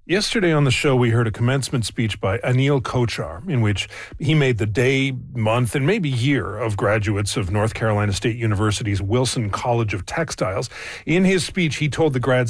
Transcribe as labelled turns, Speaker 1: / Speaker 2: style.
Speaker 1: Yesterday on the show, we heard a commencement speech by Anil Kochar, in which he made the day, month, and maybe year of graduates of North Carolina State University's Wilson College of Textiles. In his speech, he told the grads